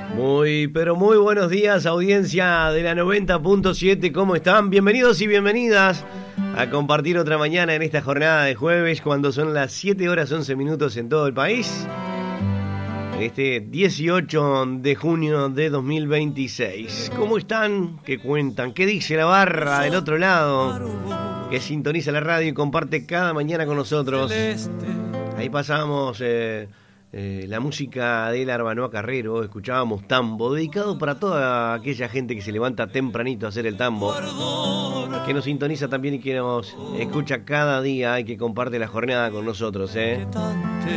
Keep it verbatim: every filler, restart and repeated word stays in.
Muy, pero muy buenos días, audiencia de la noventa punto siete, ¿cómo están? Bienvenidos y bienvenidas a compartir otra mañana en esta jornada de jueves, cuando son las siete horas once minutos en todo el país. Este dieciocho de junio de dos mil veintiséis. ¿Cómo están? ¿Qué cuentan? ¿Qué dice la barra del otro lado? Que sintoniza la radio y comparte cada mañana con nosotros. Ahí pasamos... Eh, Eh, la música de Arbanoa Carrero, escuchábamos Tambo, dedicado para toda aquella gente que se levanta tempranito a hacer el tambo, que nos sintoniza también y que nos escucha cada día y que comparte la jornada con nosotros, ¿eh?